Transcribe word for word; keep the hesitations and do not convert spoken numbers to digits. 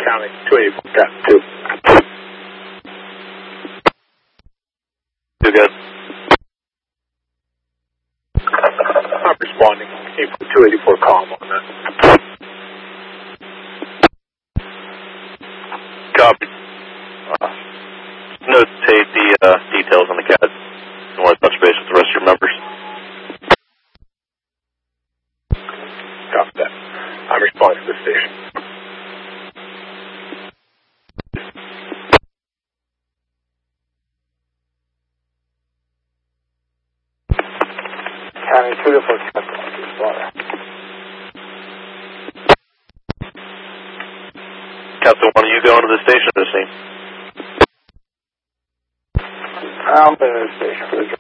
County, two eighty-four, Captain two. You good? I'm responding. two eighty-four, calm on that. Copy. Uh, notate the uh, details on the C A D. You want to touch base with the rest of your members? Copy that. I'm responding to the station. County two to four, Captain Slaughter. Captain one, are you going to the station or the scene? I'm going to the station for the